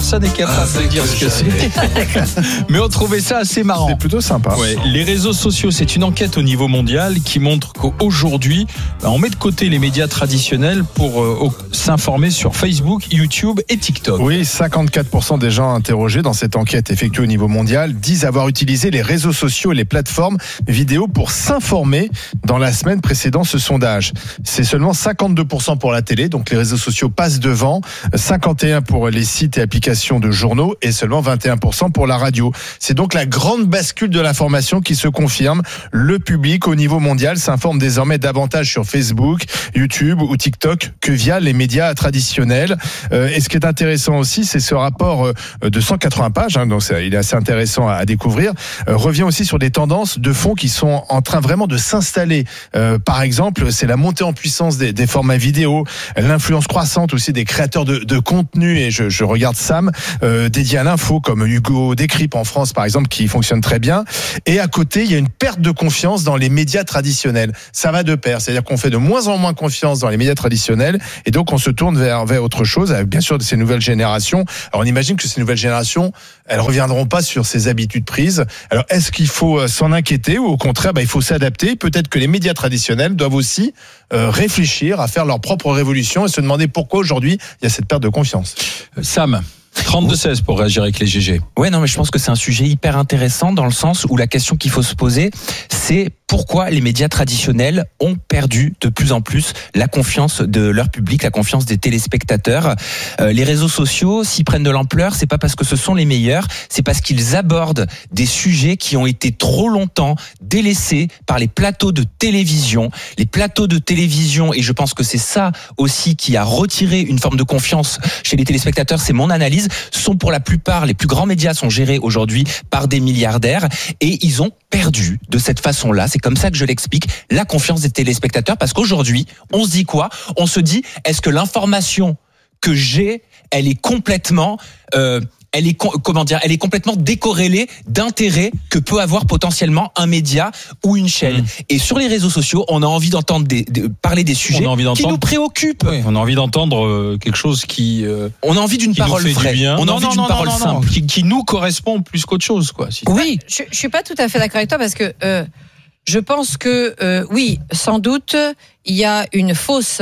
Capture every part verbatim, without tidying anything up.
personne n'est capable ah, de dire ce que c'est. Mais on trouvait ça assez marrant. C'est plutôt sympa. Ouais, les réseaux sociaux, c'est une enquête au niveau mondial qui montre qu'aujourd'hui, on met de côté les médias traditionnels pour euh, s'informer sur Facebook, YouTube et TikTok. Oui, cinquante-quatre pour cent des gens interrogés dans cette enquête effectuée au niveau mondial disent avoir utilisé les réseaux sociaux et les plateformes vidéo pour s'informer dans la semaine précédant ce sondage. C'est seulement cinquante-deux pour cent pour la télé, donc les réseaux sociaux passent devant, cinquante et un pour cent pour les sites et applications de journaux et seulement vingt et un pour cent pour la radio. C'est donc la grande bascule de l'information qui se confirme. Le public au niveau mondial s'informe désormais davantage sur Facebook, YouTube ou TikTok que via les médias traditionnels. Euh, et ce qui est intéressant aussi, c'est ce rapport de cent quatre-vingts pages, hein, donc il est assez intéressant à découvrir, euh, revient aussi sur des tendances de fond qui sont en train vraiment de s'installer. Euh, par exemple, c'est la montée en puissance des, des formats vidéo, l'influence croissante aussi des créateurs de, de contenu, et je, je regarde Sam, euh, dédié à l'info, comme Hugo Décrypte en France par exemple, qui fonctionne très bien. Et à côté, il y a une perte de confiance dans les médias traditionnels. Ça va de pair, c'est-à-dire qu'on fait de moins en moins confiance dans les médias traditionnels, et donc on se tourne vers, vers autre chose, avec bien sûr de ces nouvelles générations. Alors on imagine que ces nouvelles générations, elles reviendront pas sur ces habitudes prises. Alors est-ce qu'il faut s'en inquiéter, ou au contraire, bah, il faut s'adapter? Peut-être que les médias traditionnels doivent aussi euh, réfléchir à faire leur propre révolution et se demander pourquoi aujourd'hui il y a cette perte de confiance. Sam, trente-deux seize pour réagir avec les G G. Ouais, non, mais je pense que c'est un sujet hyper intéressant dans le sens où la question qu'il faut se poser, c'est pourquoi les médias traditionnels ont perdu de plus en plus la confiance de leur public, la confiance des téléspectateurs. Euh, les réseaux sociaux, s'ils prennent de l'ampleur, c'est pas parce que ce sont les meilleurs, c'est parce qu'ils abordent des sujets qui ont été trop longtemps délaissés par les plateaux de télévision. Les plateaux de télévision, et je pense que c'est ça aussi qui a retiré une forme de confiance chez les téléspectateurs, c'est mon analyse, sont pour la plupart, les plus grands médias sont gérés aujourd'hui par des milliardaires, et ils ont perdu de cette façon-là, c'est comme ça que je l'explique, la confiance des téléspectateurs, parce qu'aujourd'hui, on se dit quoi? On se dit, est-ce que l'information que j'ai, elle est complètement... Euh, elle est comment dire, elle est complètement décorrélée d'intérêt que peut avoir potentiellement un média ou une chaîne. Mmh. Et sur les réseaux sociaux, on a envie d'entendre des, de parler des sujets qui nous préoccupent. Oui, on a envie d'entendre euh, quelque chose qui. Euh, on a envie d'une parole vraie. On a non, envie non, d'une non, parole non, non, simple, non. Qui, qui nous correspond plus qu'autre chose, quoi. Si oui, je, je suis pas tout à fait d'accord avec toi parce que euh, je pense que euh, oui, sans doute, il y a une fausse.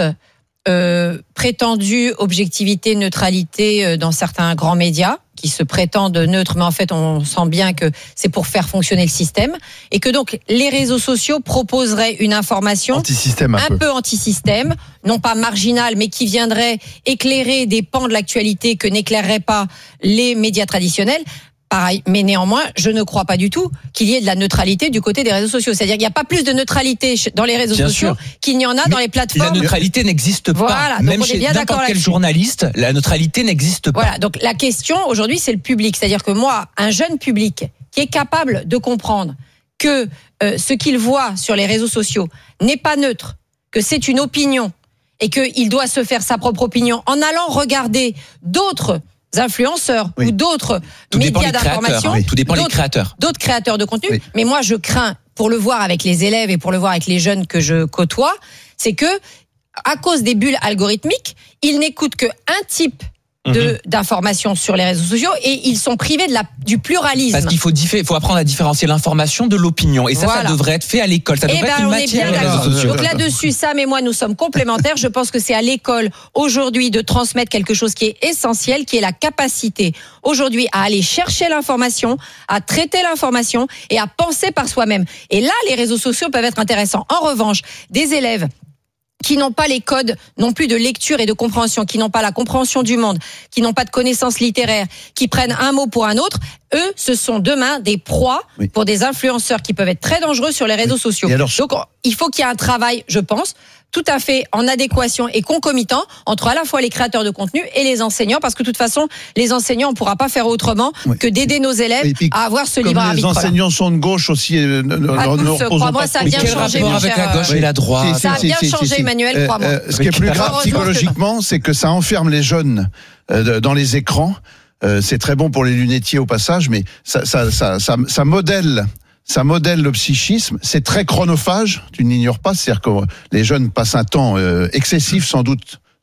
Euh, prétendue objectivité, neutralité euh, dans certains grands médias qui se prétendent neutres, mais en fait on sent bien que c'est pour faire fonctionner le système, et que donc les réseaux sociaux proposeraient une information anti-système un, un peu. peu anti-système, non pas marginale, mais qui viendrait éclairer des pans de l'actualité que n'éclaireraient pas les médias traditionnels. Pareil, mais néanmoins, je ne crois pas du tout qu'il y ait de la neutralité du côté des réseaux sociaux. C'est-à-dire qu'il n'y a pas plus de neutralité dans les réseaux bien sociaux sûr. qu'il n'y en a mais dans les plateformes. La neutralité n'existe pas. Voilà, même chez n'importe quel journaliste, la neutralité n'existe pas. Voilà, donc la question aujourd'hui, c'est le public. C'est-à-dire que moi, un jeune public qui est capable de comprendre que euh, ce qu'il voit sur les réseaux sociaux n'est pas neutre, que c'est une opinion et qu'il doit se faire sa propre opinion en allant regarder d'autres influenceurs oui. ou d'autres tout médias d'information, oui. tout dépend des créateurs, d'autres créateurs de contenu. Oui. Mais moi, je crains, pour le voir avec les élèves et pour le voir avec les jeunes que je côtoie, c'est que à cause des bulles algorithmiques, ils n'écoutent que un type de, d'informations sur les réseaux sociaux et ils sont privés de la, du pluralisme. Parce qu'il faut, diffé- faut apprendre à différencier l'information de l'opinion. Et ça, voilà. ça devrait être fait à l'école. Ça devrait eh ben, être une matière. Les réseaux sociaux. Donc là-dessus, Sam et moi, nous sommes complémentaires. Je pense que c'est à l'école aujourd'hui de transmettre quelque chose qui est essentiel, qui est la capacité aujourd'hui à aller chercher l'information, à traiter l'information et à penser par soi-même. Et là, les réseaux sociaux peuvent être intéressants. En revanche, des élèves qui n'ont pas les codes non plus de lecture et de compréhension, qui n'ont pas la compréhension du monde, qui n'ont pas de connaissances littéraires, qui prennent un mot pour un autre, eux, ce sont demain des proies oui. pour des influenceurs qui peuvent être très dangereux sur les réseaux oui. sociaux. Alors, donc, il faut qu'il y ait un travail, je pense, tout à fait en adéquation et concomitant entre à la fois les créateurs de contenu et les enseignants, parce que de toute façon, les enseignants, on ne pourra pas faire autrement oui. que d'aider nos élèves puis, à avoir ce libre arbitre. Les enseignants sont de gauche aussi. Euh, ah, tous, crois-moi, ça a bien changé. Quel rapport avec la gauche et la droite? Ça a bien changé, Emmanuel, crois-moi. Euh, ce qui est plus grave psychologiquement, c'est que ça enferme les jeunes euh, dans les écrans. Euh, c'est très bon pour les lunetiers au passage, mais ça, ça, ça, ça, ça modèle... Ça modèle le psychisme, c'est très chronophage, tu n'ignores pas, c'est-à-dire que les jeunes passent un temps euh, excessif sans doute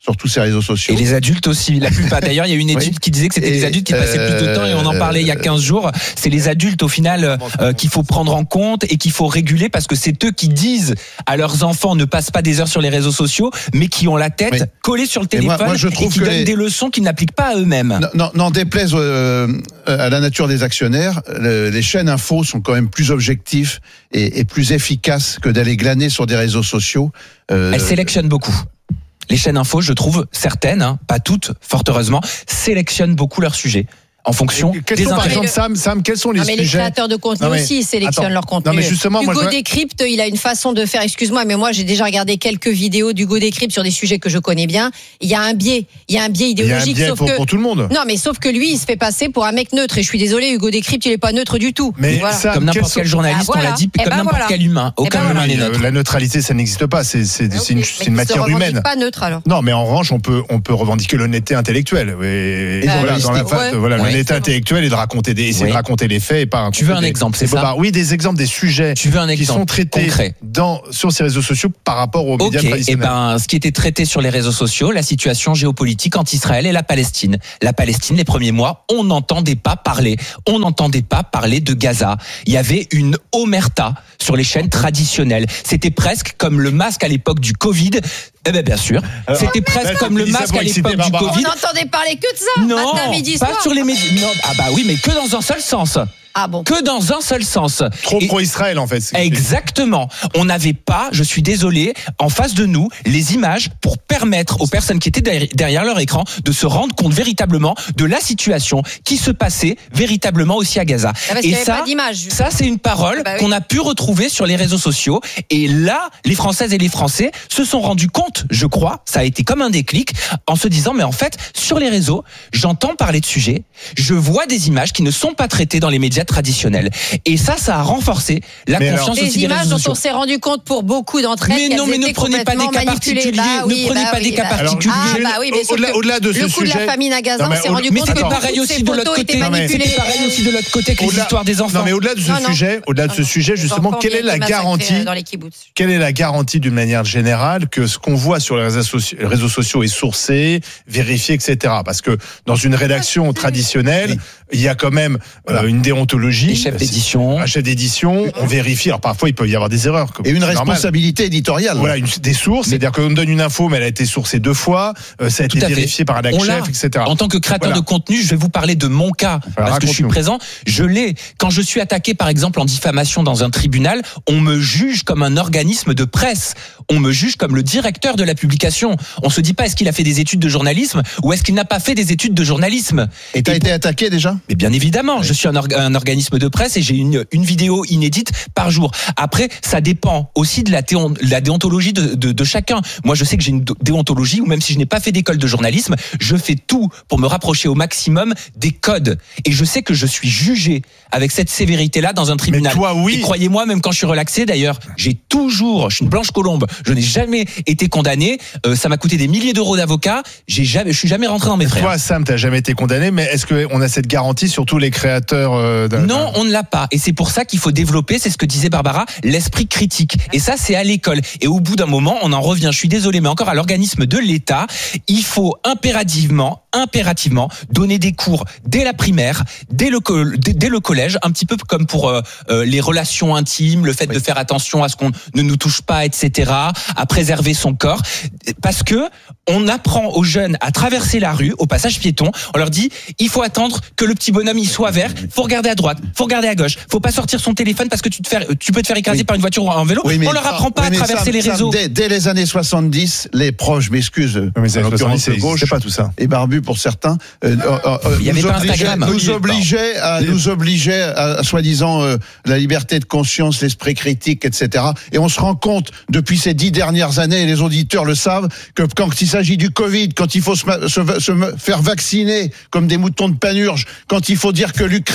sur tous ces réseaux sociaux. Et les adultes aussi, la plupart. D'ailleurs, il y a une étude Oui. qui disait que c'était Et les adultes qui passaient euh, plus de temps, et on en parlait il y a quinze jours. C'est les adultes, au final, euh, qu'il faut prendre en compte et qu'il faut réguler, parce que c'est eux qui disent à leurs enfants ne passe pas des heures sur les réseaux sociaux, mais qui ont la tête Oui. collée sur le Et téléphone moi- moi, je et trouve qui que donnent les- des leçons qu'ils n'appliquent pas à eux-mêmes. Non, n'en déplaise euh, à la nature des actionnaires, le, les chaînes info sont quand même plus objectifs et, et plus efficaces que d'aller glaner sur des réseaux sociaux. Euh, Elles sélectionnent beaucoup. Les chaînes info, je trouve, certaines, hein, pas toutes, fort heureusement, sélectionnent beaucoup leurs sujets en fonction Quels des sont, par intérêts. exemple, Sam, Sam, quels sont les Ah, mais les sujets créateurs de contenu Non, mais- aussi sélectionnent attends. leur contenu. Non, mais justement, moi, Hugo je vois- Décrypte, il a une façon de faire, excuse-moi, mais moi j'ai déjà regardé quelques vidéos d'Hugo Décrypte sur des sujets que je connais bien. Il y a un biais, il y a un biais Il y a un idéologique, biais sauf pour, que pour tout le monde. non, mais sauf que lui, il se fait passer pour un mec neutre. Et je suis désolé, Hugo Décrypte, il est pas neutre du tout. Mais Voilà. ça, Comme n'importe quels sont- quel journaliste, Ah, voilà. on l'a dit, Eh comme ben n'importe voilà. quel humain. Aucun Eh ben humain voilà. n'est Euh, neutre. La neutralité, ça n'existe pas. C'est c'est- c'est une, Mais c'est il une se matière revendique humaine. pas neutre alors. Non, mais en revanche, on peut, on peut revendiquer l'honnêteté intellectuelle. Et, et Ah, voilà, dans la journalistique. fa- Ouais. voilà, Ouais. l'honnêteté intellectuelle et de raconter des, essayer Oui. de raconter les faits et pas. Tu veux un des- exemple, c'est des ça bobards. Oui, des exemples, des sujets Tu veux un qui exemple sont traités concret? dans, sur ces réseaux sociaux par rapport aux Ok, médias et traditionnels. ben, ce qui était traité sur les réseaux sociaux, la situation géopolitique entre Israël et la Palestine. La Palestine, les premiers mois, on n'entendait pas parler. On n'entendait pas parler de Gaza. Il y avait une omerta sur les chaînes traditionnelles. C'était presque comme le masque à l'époque du Covid. Eh ben, bien sûr. Alors, C'était presque là, comme tu le dis ça masque pour à exciter l'époque du Barbara. On Covid. n'entendait parler que de ça. Non, matin, midi, pas soir. sur les médias. Non, ah bah oui, mais que dans un seul sens. Ah bon. Que dans un seul sens. Trop Et- pro-Israël, en fait. c'est- Exactement. On n'avait pas, je suis désolé, en face de nous, les images pour permettre aux personnes qui étaient derrière- derrière leur écran de se rendre compte véritablement de la situation qui se passait véritablement aussi à Gaza. Ah, parce qu'il Et y avait ça, pas d'image. ça c'est une parole Bah oui. qu'on a pu retrouver sur les réseaux sociaux. Et là, les Françaises et les Français se sont rendus compte, je crois, ça a été comme un déclic, en se disant, mais en fait, sur les réseaux, j'entends parler de sujets, je vois des images qui ne sont pas traitées dans les médias traditionnels. Et ça, ça a renforcé la Mais confiance Des aussi des images réseaux dont sociaux. on s'est rendu compte pour beaucoup d'entre elles. Mais non, qu'elles mais ne étaient prenez pas des complètement cas manipulées. particuliers. Bah oui, Ne prenez bah pas oui, des cas bah- particuliers. Ah bah oui, mais sauf Au-delà- que au-delà de le ce coup de sujet- la famine à Gaza, Non, mais on s'est au- rendu Mais compte c'était que pareil toutes ces aussi de l'autre photos côté. étaient Non, mais manipulées. C'était pareil aussi de l'autre côté avec les Au-delà- histoires des enfants. Non, mais au-delà de ce Non, non. sujet, au-delà de Ah ce non, sujet, les justement, enfants quelle est viennent la se massacrer garantie dans les kibboutz. Quelle est la garantie d'une manière générale que ce qu'on voit sur les réseaux sociaux, les réseaux sociaux est sourcé, vérifié, et cetera. Parce que dans une rédaction traditionnelle, Oui. il y a quand même euh, une déontologie. Les chefs d'édition. Un chef d'édition, on vérifie. Alors parfois, il peut y avoir des erreurs. Et une c'est normal. responsabilité éditoriale. Voilà, une, des sources, c'est-à-dire qu'on donne une info, mais elle a été sourcée deux fois, euh, ça a Tout été à fait. vérifié par un On l'a. chef, et cetera. En tant que créateur Voilà. de contenu, je vais vous parler de mon cas parce que je suis raconte-nous. présent. Je l'ai. Quand je suis attaqué, par exemple, en diffamation dans un tribunal, on me juge comme un organisme de presse. On me juge comme le directeur de la publication. On se dit pas est-ce qu'il a fait des études de journalisme ou est-ce qu'il n'a pas fait des études de journalisme. Et t'as Et été attaqué déjà? Mais bien évidemment, je suis un, orga- un organisme de presse et j'ai une, une vidéo inédite par jour. Après, ça dépend aussi de la, théon- de la déontologie de, de, de chacun. Moi, je sais que j'ai une do- déontologie où même si je n'ai pas fait d'école de journalisme, je fais tout pour me rapprocher au maximum des codes. Et je sais que je suis jugé avec cette sévérité-là dans un tribunal. toi, oui. Et croyez-moi, même quand je suis relaxé, d'ailleurs, j'ai toujours, je suis une blanche colombe, je n'ai jamais été condamné. Euh, ça m'a coûté des milliers d'euros d'avocat. J'ai jamais, je suis jamais rentré dans mes frais. Toi, Sam, t'as jamais été condamné, mais est-ce qu'on a cette garantie sur tous les créateurs euh, d'un- Non, on ne l'a pas. Et c'est pour ça qu'il faut développer, c'est ce que disait Barbara, l'esprit critique. Et ça, c'est à l'école. Et au bout d'un moment, on en revient, je suis désolé, mais encore à l'organisme de l'État, il faut impérativement, impérativement donner des cours dès la primaire, dès le, co- dès, dès le collège, un petit peu comme pour euh, euh, les relations intimes, le fait de faire attention à ce qu'on ne nous touche pas, et cetera, à préserver son corps. Parce que on apprend aux jeunes à traverser la rue, au passage piéton, on leur dit, il faut attendre que le petit bonhomme il soit vert, faut regarder à droite, faut regarder à gauche, faut pas sortir son téléphone parce que tu te fais, tu peux te faire écraser Oui. par une voiture ou un vélo. Oui, mais- on leur apprend pas oui, à mais traverser Sam, les Sam, réseaux. Dès, dès les années soixante-dix, les proches, je m'excuse, Oui, mais c'est en l'occurrence c'est de gauche, c'est pas tout ça. et barbu pour certains, euh, euh, euh, Il y avait nous pas obligeaient- Instagram. nous obligeaient à, nous obligeaient à, à, soi-disant euh, la liberté de conscience, l'esprit critique, et cetera. Et on se rend compte depuis ces dix dernières années, et les auditeurs le savent, que quand il s'agit du Covid, quand il faut se, se, se faire vacciner comme des moutons de panurge, quand il faut dire que l'Ukraine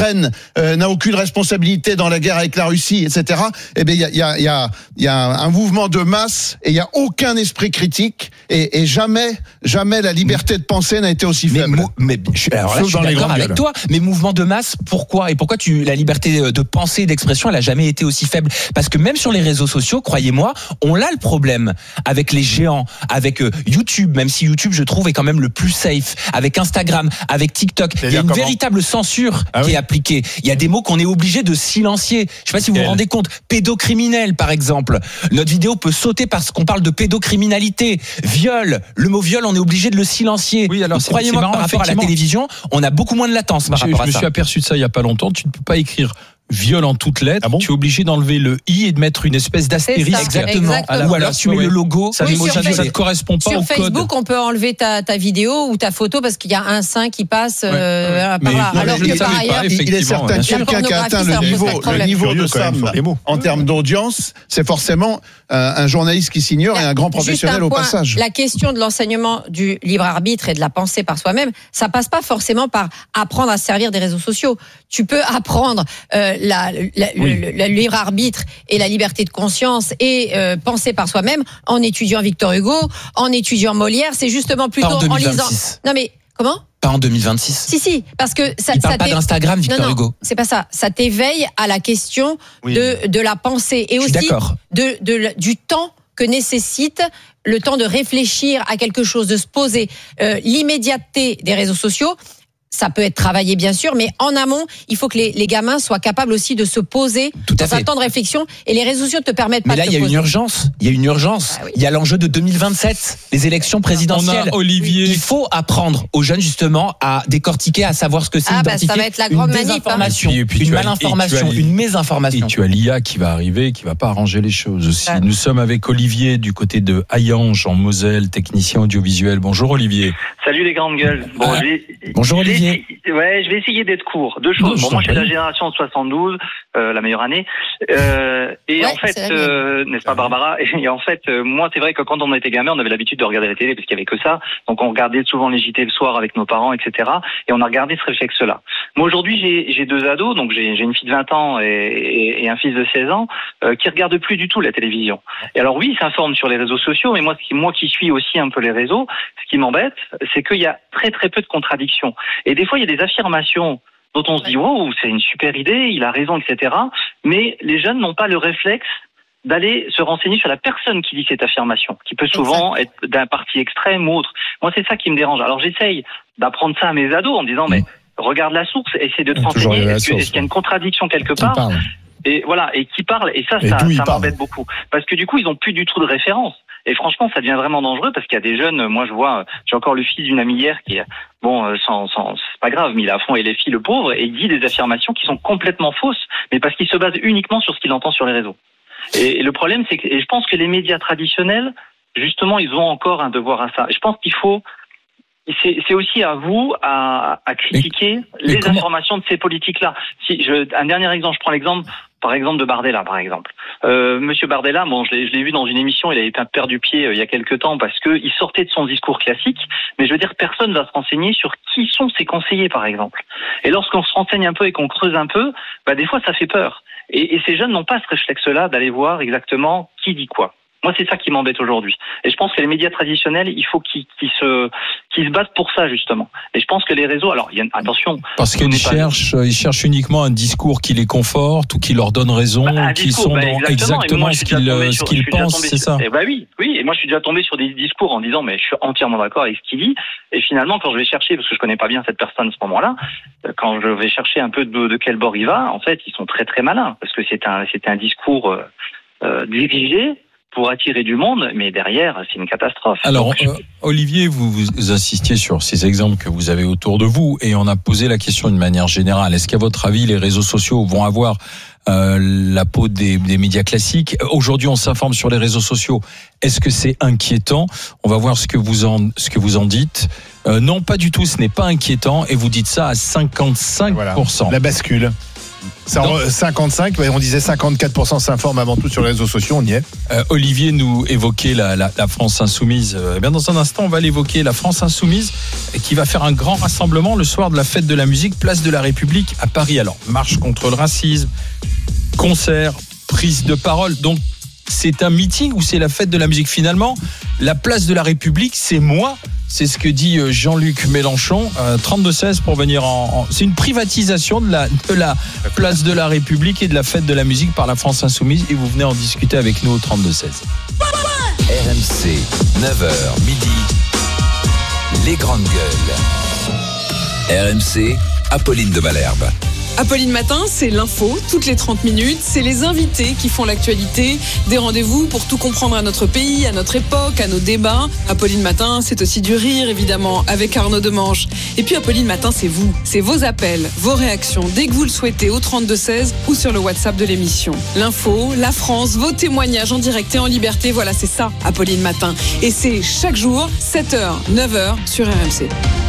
euh, n'a aucune responsabilité dans la guerre avec la Russie, et cetera. Eh bien, il y a, il y a, il y a, il y a un mouvement de masse et il y a aucun esprit critique et, et jamais, jamais la liberté de penser n'a été aussi mais, faible. Mou, mais je suis, alors là, je suis d'accord avec toi. Mais mouvement de masse, pourquoi et pourquoi tu la liberté de pensée et d'expression, elle a jamais été aussi faible? Parce que même sur les réseaux sociaux, croyez-moi, on a le problème avec les géants, avec euh, YouTube, même si YouTube, je trouve, est quand même le plus safe, avec Instagram, avec TikTok. Il y a une comment véritable censure ah qui oui. est appliquée. Il y a des mots qu'on est obligé de silencier. Je sais pas si vous vous rendez compte. Pédocriminel, par exemple. Notre vidéo peut sauter parce qu'on parle de pédocriminalité. Viol. Le mot viol, on est obligé de le silencier. Oui, alors c'est, croyez-moi, c'est marrant, par rapport à la télévision, on a beaucoup moins de latence par je, rapport je à ça. Je me ça. suis aperçu de ça il y a pas longtemps. Tu ne peux pas écrire viol en toutes lettres, ah bon tu es obligé d'enlever le i et de mettre une espèce d'astérisque. Exactement. Exactement. Ou alors tu mets le logo. Ça, oui, ne ça, ça ne correspond pas sur au Facebook, code. Sur Facebook, on peut enlever ta, ta vidéo ou ta photo parce qu'il y a un sein qui passe ouais, euh, ouais. par là. Alors que par ailleurs, il est certain que quelqu'un qui a atteint le niveau, le niveau de Sam en termes d'audience, c'est forcément un journaliste qui s'ignore et un grand professionnel au passage. La question de l'enseignement du libre arbitre et de la pensée par soi-même, ça passe pas forcément par apprendre à se servir des réseaux sociaux. Tu peux apprendre euh, la, la oui. le, le libre arbitre et la liberté de conscience et euh, penser par soi-même en étudiant Victor Hugo, en étudiant Molière. C'est justement plutôt en, en lisant. Non mais comment? Pas en deux mille vingt-six. Si, si, parce que ça. Il parle ça pas d'Instagram, Victor non, non, Hugo. C'est pas ça. Ça t'éveille à la question oui. de de la pensée et Je aussi d'accord. de, de du temps que nécessite le temps de réfléchir à quelque chose, de se poser. Euh, l'immédiateté des réseaux sociaux. Ça peut être travaillé, bien sûr, mais en amont, il faut que les, les gamins soient capables aussi de se poser Tout à dans fait. un temps de réflexion. Et les réseaux sociaux te permettent mais pas là, de te poser. Mais là, il y a une urgence. Il y a une urgence. Ah oui. Il y a l'enjeu de deux mille vingt-sept, les élections présidentielles. On a Olivier. Il faut apprendre aux jeunes, justement, à décortiquer, à savoir ce que c'est, ah identifier bah ça va être la grande une manip, désinformation, hein. et puis, et puis une as, malinformation, une mésinformation. Et tu as l'I A qui va arriver, qui va pas arranger les choses aussi. Ah. Nous sommes avec Olivier du côté de Hayange, en Moselle, technicien audiovisuel. Bonjour Olivier. Salut les grandes gueules. Bon, ah. j'ai, Bonjour Olivier. J'ai, ouais, je vais essayer d'être court. Deux choses. Non, bon, moi, je suis de la génération soixante-douze, euh, la meilleure année. Euh, et ouais, en fait, euh, n'est-ce pas, Barbara? Et en fait, euh, moi, c'est vrai que quand on était gamin, on avait l'habitude de regarder la télé parce qu'il y avait que ça. Donc, on regardait souvent les J T le soir avec nos parents, et cetera. Et on a regardé ce réflexe-là. Moi, aujourd'hui, j'ai, j'ai deux ados. Donc, j'ai, j'ai une fille de vingt ans et, et, et un fils de seize ans euh, qui regardent plus du tout la télévision. Et alors, oui, ils s'informent sur les réseaux sociaux, mais moi, ce qui, moi qui suis aussi un peu les réseaux, ce qui m'embête, c'est qu'il y a très, très peu de contradictions. Et des fois, il y a des affirmations dont on se dit, wow, c'est une super idée, il a raison, et cetera. Mais les jeunes n'ont pas le réflexe d'aller se renseigner sur la personne qui dit cette affirmation, qui peut souvent être d'un parti extrême ou autre. Moi, c'est ça qui me dérange. Alors, j'essaye d'apprendre ça à mes ados en disant, mais regarde la source, essaie de te renseigner, est-ce, que, est-ce qu'il y a une contradiction quelque part? Et voilà, et qui parle, et ça, et ça, ça m'embête beaucoup. Parce que du coup, ils n'ont plus du tout de référence. Et franchement, ça devient vraiment dangereux parce qu'il y a des jeunes, moi je vois, j'ai encore le fils d'une amie hier qui est, bon, sans, sans, c'est pas grave, mais il est à fond et les filles, le pauvre, et il dit des affirmations qui sont complètement fausses, mais parce qu'il se base uniquement sur ce qu'il entend sur les réseaux. Et, et le problème, c'est que, et je pense que les médias traditionnels, justement, ils ont encore un devoir à ça. Et je pense qu'il faut, c'est, c'est aussi à vous à, à critiquer mais, mais les comment... informations de ces politiques-là. Si je, un dernier exemple, je prends l'exemple, par exemple, de Bardella, par exemple. Euh, Monsieur Bardella, bon, je l'ai, je l'ai vu dans une émission, il avait été perdu pied euh, il y a quelques temps parce que il sortait de son discours classique. Mais je veux dire, personne va se renseigner sur qui sont ses conseillers, par exemple. Et lorsqu'on se renseigne un peu et qu'on creuse un peu, bah des fois ça fait peur. Et, et ces jeunes n'ont pas ce réflexe-là d'aller voir exactement qui dit quoi. Moi, c'est ça qui m'embête aujourd'hui. Et je pense que les médias traditionnels, il faut qu'ils, qu'ils se, qu'ils se battent pour ça, justement. Et je pense que les réseaux, alors, il y a, attention. Parce qu'ils cherchent, pas... ils cherchent uniquement un discours qui les conforte ou qui leur donne raison, bah, qui discours, sont bah, exactement, dans exactement moi, ce qu'ils, sur, ce qu'ils pensent, c'est sur, ça. Et bah oui, oui. Et moi, je suis déjà tombé sur des discours en disant, mais je suis entièrement d'accord avec ce qu'il dit. Et finalement, quand je vais chercher, parce que je connais pas bien cette personne à ce moment-là, quand je vais chercher un peu de, de quel bord il va, en fait, ils sont très, très malins. Parce que c'est un, c'est un discours, euh, euh, dirigé pour attirer du monde, mais derrière, c'est une catastrophe. Alors, Donc, euh, Olivier, vous, vous insistiez sur ces exemples que vous avez autour de vous, et on a posé la question d'une manière générale. Est-ce qu'à votre avis, les réseaux sociaux vont avoir euh, la peau des, des médias classiques? Aujourd'hui, on s'informe sur les réseaux sociaux. Est-ce que c'est inquiétant? On va voir ce que vous en, ce que vous en dites. Euh, non, pas du tout, ce n'est pas inquiétant, et vous dites ça à cinquante-cinq pour cent. Voilà, la bascule. C'est en cinquante-cinq, on disait cinquante-quatre pour cent s'informent avant tout sur les réseaux sociaux, on y est. Euh, Olivier nous évoquait la, la, la France insoumise. Euh, eh bien dans un instant, on va l'évoquer, la France insoumise qui va faire un grand rassemblement le soir de la fête de la musique, place de la République à Paris. Alors, marche contre le racisme, concert, prise de parole. Donc, c'est un meeting ou c'est la fête de la musique? Finalement, la place de la République, c'est moi. C'est ce que dit Jean-Luc Mélenchon, euh, trente-deux seize pour venir en, en... C'est une privatisation de la, de la place de la République et de la fête de la musique par la France insoumise. Et vous venez en discuter avec nous au trente-deux seize. R M C, neuf heures, midi, les grandes gueules. R M C, Apolline de Malherbe. Apolline Matin, c'est l'info, toutes les trente minutes, c'est les invités qui font l'actualité, des rendez-vous pour tout comprendre à notre pays, à notre époque, à nos débats. Apolline Matin, c'est aussi du rire, évidemment, avec Arnaud Demange. Et puis Apolline Matin, c'est vous, c'est vos appels, vos réactions, dès que vous le souhaitez, au trente-deux seize ou sur le WhatsApp de l'émission. L'info, la France, vos témoignages en direct et en liberté, voilà, c'est ça, Apolline Matin. Et c'est chaque jour, sept heures, neuf heures, sur R M C.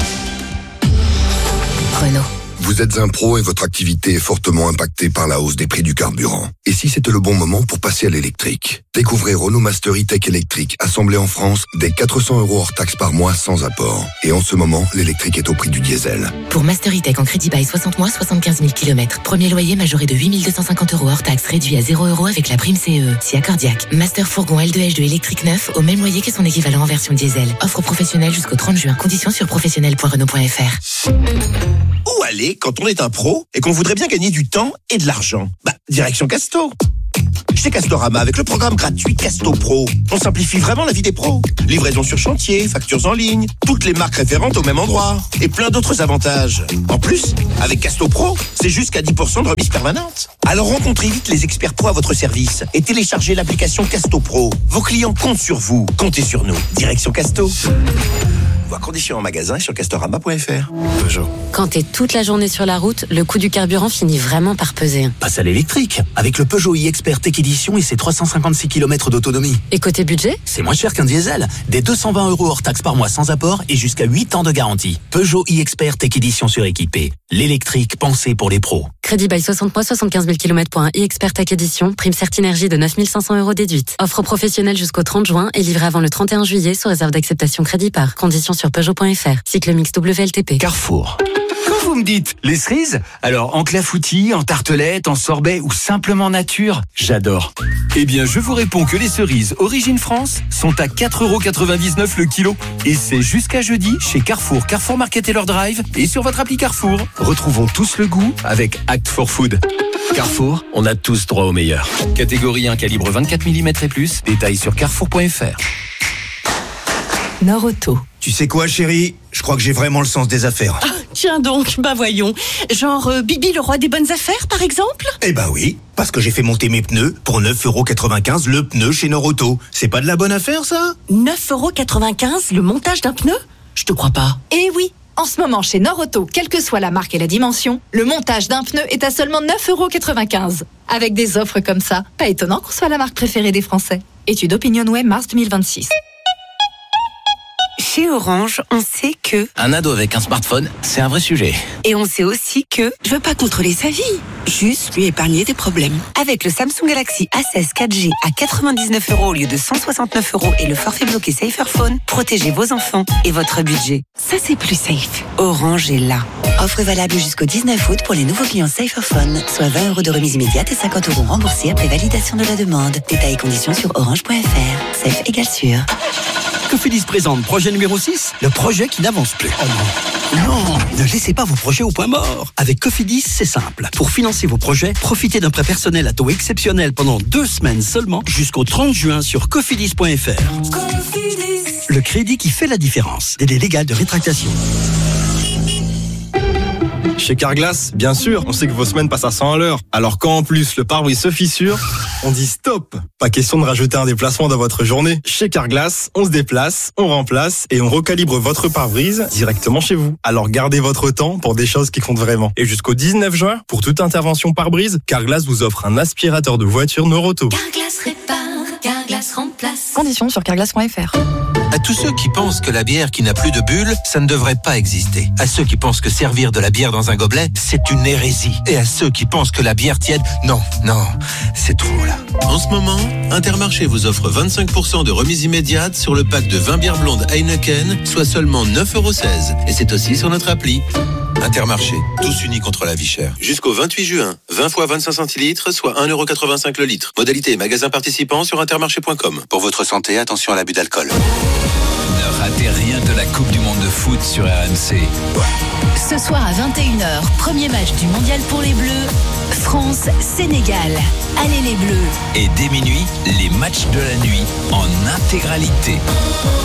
Renault. Vous êtes un pro et votre activité est fortement impactée par la hausse des prix du carburant. Et si c'était le bon moment pour passer à l'électrique? Découvrez Renault Master E-Tech électrique, assemblé en France, dès quatre cents euros hors taxe par mois sans apport. Et en ce moment, l'électrique est au prix du diesel. Pour Master E-Tech en crédit bail soixante mois, soixante-quinze mille kilomètres. Premier loyer majoré de huit mille deux cent cinquante euros hors taxe, réduit à zéro euros avec la prime C E E. Si accordiaque. Master fourgon L deux H deux électrique neuf, au même loyer que son équivalent en version diesel. Offre professionnelle jusqu'au trente juin. Conditions sur professionnel point renault point f r. Où aller quand on est un pro et qu'on voudrait bien gagner du temps et de l'argent? Bah, direction Casto. Chez Castorama, avec le programme gratuit Casto Pro, on simplifie vraiment la vie des pros. Livraison sur chantier, factures en ligne, toutes les marques référentes au même endroit et plein d'autres avantages. En plus, avec Casto Pro, c'est jusqu'à dix pour cent de remise permanente. Alors rencontrez vite les experts pro à votre service et téléchargez l'application Casto Pro. Vos clients comptent sur vous, comptez sur nous. Direction Casto. Voir conditions en magasin et sur castorama point f r. Peugeot. Quand t'es toute la journée sur la route, le coût du carburant finit vraiment par peser. Passe à l'électrique, avec le Peugeot e-Expert Tech Edition et ses trois cent cinquante-six kilomètres d'autonomie. Et côté budget? C'est moins cher qu'un diesel. Des deux cent vingt euros hors taxe par mois sans apport et jusqu'à huit ans de garantie. Peugeot e-Expert Tech Edition suréquipé. L'électrique pensé pour les pros. Crédit bail soixante mois, soixante-quinze mille kilomètres pour un e-Expert Tech Edition. Prime Certinergie de neuf mille cinq cents euros déduite. Offre professionnelle jusqu'au trente juin et livrée avant le trente et un juillet sous réserve d'acceptation crédit par. Conditions sur peugeot point f r. Cycle mix W L T P. Carrefour. Quand vous me dites les cerises, alors en clafoutis, en tartelette, en sorbet ou simplement nature, j'adore. Eh bien, je vous réponds que les cerises Origine France sont à quatre euros quatre-vingt-dix-neuf le kilo. Et c'est jusqu'à jeudi chez Carrefour, Carrefour Market et leur drive et sur votre appli Carrefour. Retrouvons tous le goût avec Act for Food. Carrefour, on a tous droit au meilleur. Catégorie un, calibre vingt-quatre millimètres et plus. Détails sur carrefour point f r. Norauto. Tu sais quoi, chérie? Je crois que j'ai vraiment le sens des affaires. Ah, tiens donc, bah voyons. Genre euh, Bibi le roi des bonnes affaires, par exemple? Eh ben oui, parce que j'ai fait monter mes pneus pour neuf euros quatre-vingt-quinze le pneu chez Norauto. C'est pas de la bonne affaire, ça? neuf euros quatre-vingt-quinze le montage d'un pneu? Je te crois pas. Eh oui. En ce moment, chez Norauto, quelle que soit la marque et la dimension, le montage d'un pneu est à seulement neuf euros quatre-vingt-quinze. Avec des offres comme ça, pas étonnant qu'on soit la marque préférée des Français. Étude OpinionWay, mars deux mille vingt-six. Chez Orange, on sait que... Un ado avec un smartphone, c'est un vrai sujet. Et on sait aussi que... Je veux pas contrôler sa vie, juste lui épargner des problèmes. Avec le Samsung Galaxy A seize quatre G à quatre-vingt-dix-neuf euros au lieu de cent soixante-neuf euros et le forfait bloqué Saferphone, protégez vos enfants et votre budget. Ça, c'est plus safe. Orange est là. Offre valable jusqu'au dix-neuf août pour les nouveaux clients Saferphone, soit vingt euros de remise immédiate et cinquante euros remboursés après validation de la demande. Détails et conditions sur orange point f r. Safe égale sûr. Cofidis présente projet numéro six, le projet qui n'avance plus. Oh non. Non, ne laissez pas vos projets au point mort. Avec Cofidis, c'est simple. Pour financer vos projets, profitez d'un prêt personnel à taux exceptionnel pendant deux semaines seulement jusqu'au trente juin sur cofidis point f r. Cofidis. Le crédit qui fait la différence. Délai légal de rétractation. Chez Carglass, bien sûr, on sait que vos semaines passent à cent à l'heure. Alors quand en plus le pare-brise se fissure, on dit stop. Pas question de rajouter un déplacement dans votre journée. Chez Carglass, on se déplace, on remplace et on recalibre votre pare-brise directement chez vous. Alors gardez votre temps pour des choses qui comptent vraiment. Et jusqu'au dix-neuf juin, pour toute intervention pare-brise, Carglass vous offre un aspirateur de voiture Norauto. Carglass répare, Carglass remplace. Conditions sur carglass point f r. À tous ceux qui pensent que la bière qui n'a plus de bulles, ça ne devrait pas exister. À ceux qui pensent que servir de la bière dans un gobelet, c'est une hérésie. Et à ceux qui pensent que la bière tiède, non, non, c'est trop là. En ce moment, Intermarché vous offre vingt-cinq pour cent de remise immédiate sur le pack de vingt bières blondes Heineken, soit seulement neuf euros seize. Et c'est aussi sur notre appli. Intermarché, tous unis contre la vie chère. Jusqu'au vingt-huit juin, vingt fois vingt-cinq centilitres, soit un euro quatre-vingt-cinq le litre. Modalité magasin participant sur intermarché point com. Pour votre santé, attention à l'abus d'alcool. Ne ratez rien de la Coupe du Monde de foot sur R M C. Ce soir à vingt et une heures, premier match du Mondial pour les Bleus, France-Sénégal. Allez les Bleus. Et dès minuit, les matchs de la nuit en intégralité.